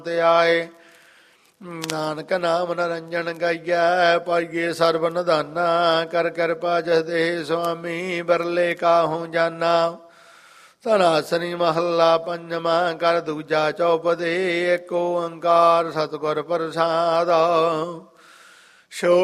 ਤੇ ਆਏ। ਨਾਨਕ ਨਾਮ ਨਰੰਜਨ ਗਾਈਐ ਪਾਈਏ ਸਰਬ ਨਿਧਾਨਾ। ਕਰ ਕਿਰਪਾ ਜਸ ਦੇ ਸੁਆਮੀ ਬਰਲੇ ਕਾਹੂ ਜਾਨਾ। ਧਨਾਸਨੀ ਮਹੱਲਾ ਪੰਜਵਾਂ। ਕਰ ਦੂਜਾ ਚੌਪਦੇ। ਏਕ ਓੰਕਾਰ ਸਤਿਗੁਰ ਪ੍ਰਸਾਦਿ।